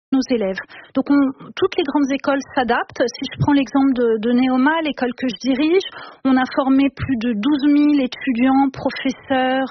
nos élèves. Donc toutes les grandes écoles s'adaptent. Si je prends l'exemple de Neoma, l'école que je dirige, on a formé plus de 12 000 étudiants, professeurs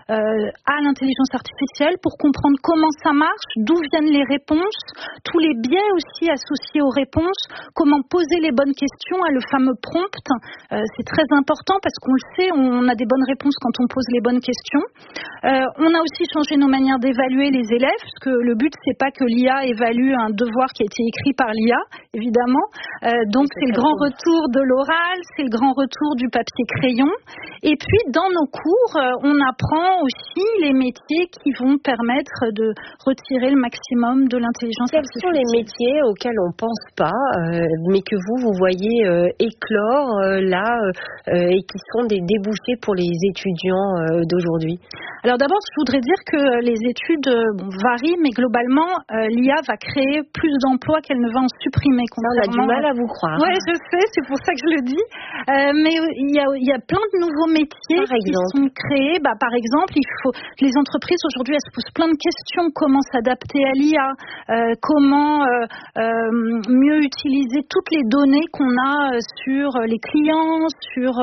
à l'intelligence artificielle pour comprendre comment ça marche, d'où viennent les réponses, tous les biais aussi associés aux réponses, comment poser les bonnes questions, le fameux prompt. C'est très important parce qu'on le sait, on a des bonnes réponses quand on pose les bonnes questions. On a aussi changé nos manières d'évaluer les élèves, parce que le but c'est pas que l'IA évalue un devoir qui a été écrit par l'IA, évidemment. Donc c'est le grand retour de l'oral, c'est le grand retour du papier crayon. Et puis dans nos cours, on apprend aussi les métiers qui vont permettre de retirer le maximum de l'intelligence artificielle. Quels sont les métiers auxquels on pense pas, mais que vous voyez éclore là et qui sont des débouchés pour les étudiants d'aujourd'hui? Alors d'abord, je voudrais dire que les études varient, mais globalement, l'IA va créer plus d'emplois qu'elle ne va en supprimer. On a du mal à vous croire. Oui, je sais, c'est pour ça que je le dis. Mais il y a plein de nouveaux métiers qui sont créés. Par exemple, les entreprises aujourd'hui, elles se posent plein de questions. Comment s'adapter à l'IA, comment mieux utiliser toutes les données qu'on a sur les clients, sur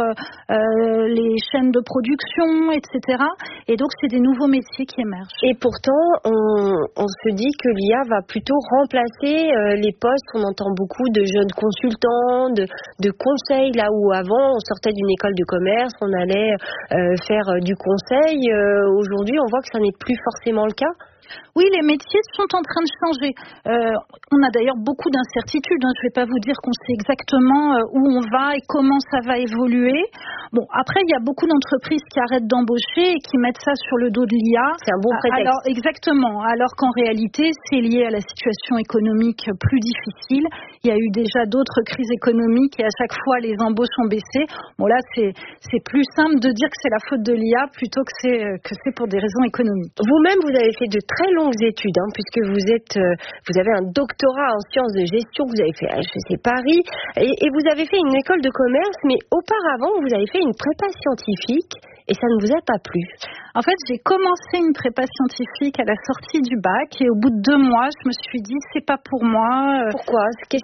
les chaînes de production, etc. Et donc, c'est des nouveaux métiers qui émergent. Et pourtant, on se dit que l'IA va plutôt remplacer les postes. On entend beaucoup de jeunes consultants, de conseils, là où avant, on sortait d'une école de commerce, on allait faire du conseil. Aujourd'hui, on voit que ça n'est plus forcément le cas. Oui, les métiers sont en train de changer. On a d'ailleurs beaucoup d'incertitudes. Je ne vais pas vous dire qu'on sait exactement où on va et comment ça va évoluer. Bon, après, il y a beaucoup d'entreprises qui arrêtent d'embaucher et qui mettent ça sur le dos de l'IA. C'est un bon prétexte. Alors, exactement. Alors qu'en réalité, c'est lié à la situation économique plus difficile. Il y a eu déjà d'autres crises économiques et à chaque fois, les embauches ont baissé. Bon, là, c'est plus simple de dire que c'est la faute de l'IA plutôt que c'est pour des raisons économiques. Vous-même, vous avez fait de très longues études, puisque vous avez un doctorat en sciences de gestion que vous avez fait à HEC Paris, et vous avez fait une école de commerce, mais auparavant, vous avez fait une prépa scientifique, et ça ne vous a pas plu. En fait, j'ai commencé une prépa scientifique à la sortie du bac, et au bout de 2 mois, je me suis dit, c'est pas pour moi. Pourquoi?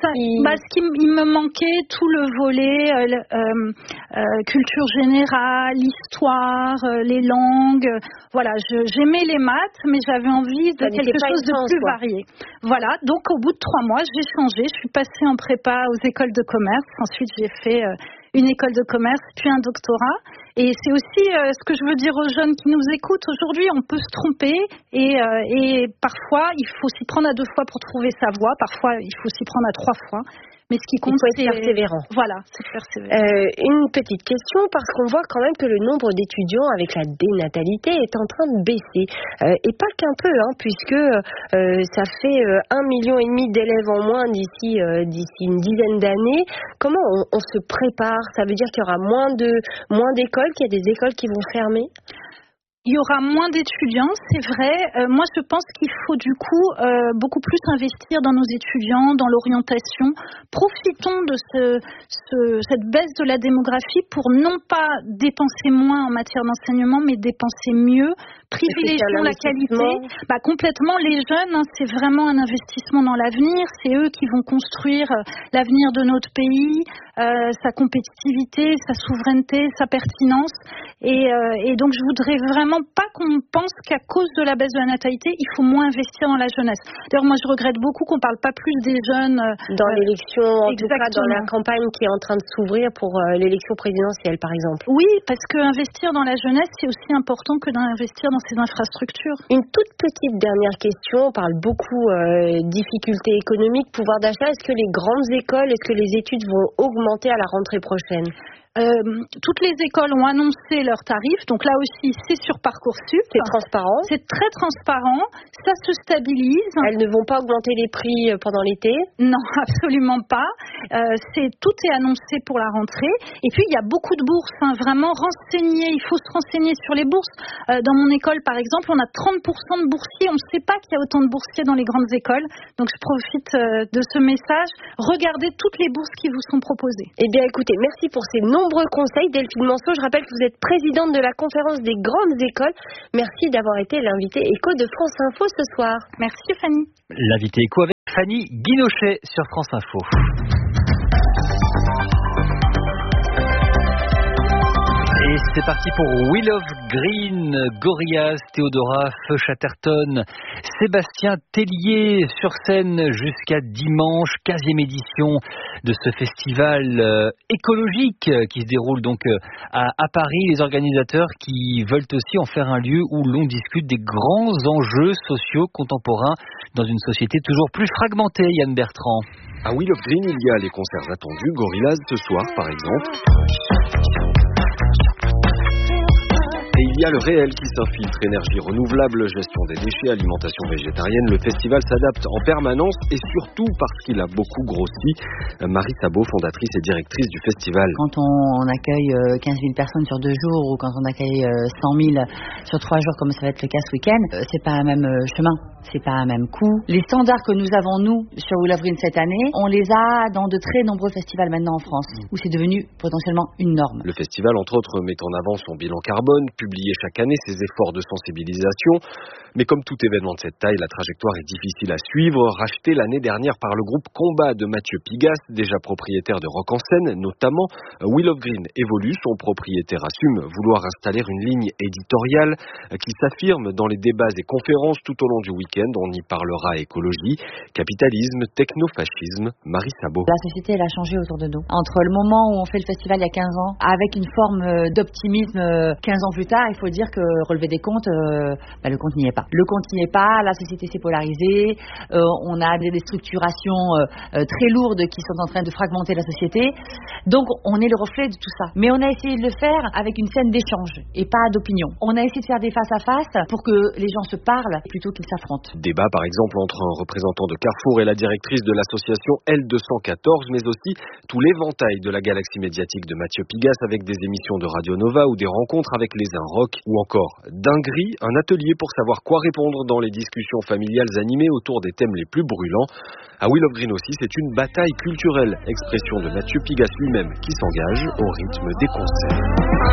Il me manquait tout le volet culture générale, histoire, les langues. Voilà, j'aimais les maths, mais j'avais envie de quelque chose de plus varié. Voilà, donc au bout de 3 mois, j'ai changé. Je suis passée en prépa aux écoles de commerce. Ensuite, j'ai fait une école de commerce, puis un doctorat. Et c'est aussi ce que je veux dire aux jeunes qui nous écoutent. Aujourd'hui, on peut se tromper et parfois, il faut s'y prendre à 2 fois pour trouver sa voie. Parfois, il faut s'y prendre à 3 fois. Mais ce qui compte, c'est persévérant. Voilà, c'est persévérant. Une petite question, parce qu'on voit quand même que le nombre d'étudiants avec la dénatalité est en train de baisser. Et pas qu'un peu, puisque ça fait 1,5 million d'élèves en moins d'ici une dizaine d'années. Comment on se prépare? Ça veut dire qu'il y aura moins d'écoles, qu'il y a des écoles qui vont fermer? Il y aura moins d'étudiants, c'est vrai. Moi, je pense qu'il faut du coup beaucoup plus investir dans nos étudiants, dans l'orientation. Profitons de cette baisse de la démographie pour non pas dépenser moins en matière d'enseignement, mais dépenser mieux. Privilégions la qualité. Complètement, les jeunes, c'est vraiment un investissement dans l'avenir. C'est eux qui vont construire l'avenir de notre pays, sa compétitivité, sa souveraineté, sa pertinence. Et donc, je voudrais vraiment pas qu'on pense qu'à cause de la baisse de la natalité, il faut moins investir dans la jeunesse. D'ailleurs, moi, je regrette beaucoup qu'on parle pas plus des jeunes. Dans l'élection, en tout cas, dans la campagne qui est en train de s'ouvrir pour l'élection présidentielle, par exemple. Oui, parce que investir dans la jeunesse, c'est aussi important que d'investir dans ces infrastructures. Une toute petite dernière question. On parle beaucoup difficultés économiques, pouvoir d'achat. Est-ce que les grandes écoles, est-ce que les études vont augmenter à la rentrée prochaine? Toutes les écoles ont annoncé leurs tarifs, donc là aussi c'est sur Parcoursup. C'est transparent. C'est très transparent, ça se stabilise. Elles ne vont pas augmenter les prix pendant l'été? Non, absolument pas. Tout est annoncé pour la rentrée. Et puis il y a beaucoup de bourses, vraiment il faut se renseigner sur les bourses. Dans mon école par exemple, on a 30% de boursiers, on ne sait pas qu'il y a autant de boursiers dans les grandes écoles. Donc je profite de ce message. Regardez toutes les bourses qui vous sont proposées. Eh bien écoutez, merci pour ces nombreux conseils, Delphine Manceau. Je rappelle que vous êtes présidente de la conférence des grandes écoles. Merci d'avoir été l'invitée Éco de France Info ce soir. Merci Fanny. L'invité Éco avec Fanny Guinochet sur France Info. Et c'est parti pour Wheel of Green, Gorillaz, Théodora Chatterton, Sébastien Tellier sur scène jusqu'à dimanche, 15e édition de ce festival écologique qui se déroule donc à Paris. Les organisateurs qui veulent aussi en faire un lieu où l'on discute des grands enjeux sociaux contemporains dans une société toujours plus fragmentée, Yann Bertrand. À Wheel of Green, il y a les concerts attendus, Gorillaz ce soir par exemple. Et il y a le réel qui s'infiltre, énergie renouvelable, gestion des déchets, alimentation végétarienne. Le festival s'adapte en permanence et surtout parce qu'il a beaucoup grossi. Marie Sabot, fondatrice et directrice du festival. Quand on accueille 15 000 personnes sur 2 jours ou quand on accueille 100 000 sur 3 jours comme ça va être le cas ce week-end, c'est pas un même chemin, c'est pas un même coût. Les standards que nous avons nous sur Wheel of Green cette année, on les a dans de très nombreux festivals maintenant en France où c'est devenu potentiellement une norme. Le festival entre autres met en avant son bilan carbone, publier chaque année ses efforts de sensibilisation. Mais comme tout événement de cette taille, la trajectoire est difficile à suivre. Racheté l'année dernière par le groupe Combat de Mathieu Pigasse, déjà propriétaire de Rock en Scène notamment, Wheel of Green évolue. Son propriétaire assume vouloir installer une ligne éditoriale qui s'affirme dans les débats et conférences tout au long du week-end. On y parlera écologie, capitalisme, technofascisme. Marie Sabot. La société, elle a changé autour de nous. Entre le moment où on fait le festival il y a 15 ans, avec une forme d'optimisme 15 ans plus tard, il faut dire que relever des comptes, le compte n'y est pas. Le compte n'y est pas, la société s'est polarisée, on a des structurations très lourdes qui sont en train de fragmenter la société. Donc on est le reflet de tout ça. Mais on a essayé de le faire avec une scène d'échange et pas d'opinion. On a essayé de faire des face-à-face pour que les gens se parlent plutôt qu'ils s'affrontent. Débat par exemple entre un représentant de Carrefour et la directrice de l'association L214, mais aussi tout l'éventail de la galaxie médiatique de Mathieu Pigasse avec des émissions de Radio Nova ou des rencontres avec les Inrocks ou encore Dinguerie, un atelier pour savoir quoi répondre dans les discussions familiales animées autour des thèmes les plus brûlants. À Wheel of Green aussi, c'est une bataille culturelle, expression de Mathieu Pigasse lui-même qui s'engage au rythme des concerts.